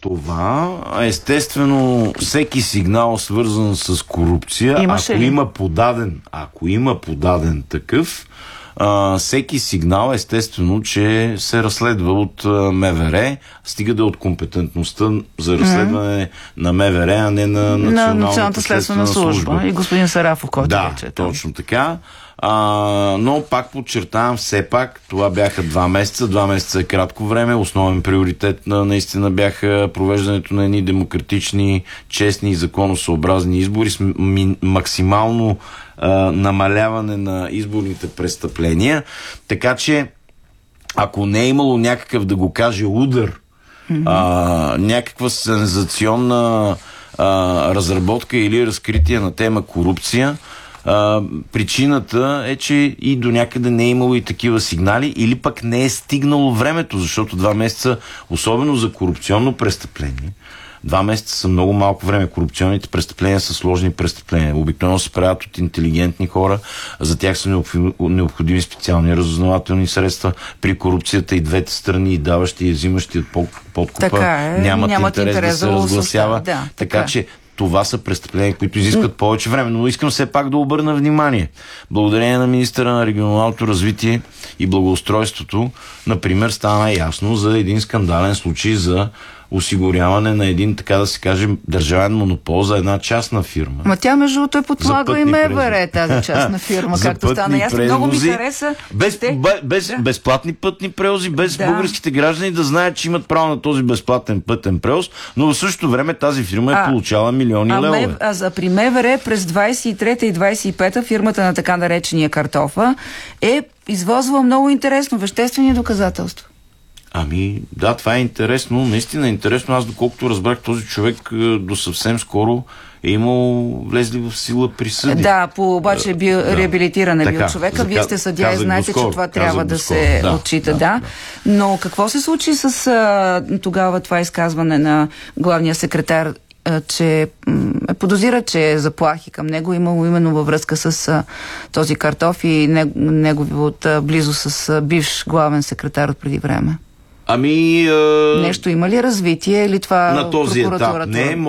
това. Естествено, всеки сигнал, свързан с корупция, ако има подаден такъв, всеки сигнал, естествено, че се разследва от МВР, стига да е от компетентността за разследване на МВР, а не на Националната следствена служба. И господин Сарафов, който вече е там. Точно така. Но пак подчертавам, все пак това бяха 2 месеца. 2 месеца е кратко време. Основен приоритет наистина бяха провеждането на едни демократични, честни и законосъобразни избори с максимално намаляване на изборните престъпления. Така че, ако не е имало някакъв, да го каже, удар, някаква сензационна разработка или разкритие на тема корупция, причината е, че и до някъде не е имало и такива сигнали, или пък не е стигнало времето, защото 2 месеца, особено за корупционно престъпление, 2 месеца са много малко време. Корупционните престъпления са сложни престъпления. Обикновено се правят от интелигентни хора. За тях са необходими специални разузнавателни средства. При корупцията и двете страни, и даващи и взимащи от подкупа, нямат интерес да се разгласява. Така че това са престъпления, които изискват повече време. Но искам все пак да обърна внимание. Благодарение на министъра на регионалното развитие и благоустройството, например, стана ясно за един скандален случай за осигуряване на един, така да се каже, държавен монопол за една частна фирма. Ма тя, между другото, е подпомага и МВР, тази частна фирма, както стана ясно. Много ми хареса. Безплатни пътни превози, без българските граждани да знаят, че имат право на този безплатен пътен превоз, но в същото време тази фирма е получала милиони левове. При МВР през 23-та и 25-та фирмата на така наречения Картофа е извозвала много интересно веществени доказателства. Да, това е интересно, наистина е интересно. Аз, доколкото разбрах, този човек до съвсем скоро е имал влезли в сила присъди. Да, обаче е бил реабилитиран е бил човека. Вие сте съдия и знаете, че това трябва да се отчита. Но какво се случи с тогава това изказване на главния секретар, че подозира, че е заплахи към него имало именно във връзка с този Картоф и неговата близо с бивш главен секретар от преди време? Нещо има ли развитие или това на този етап не?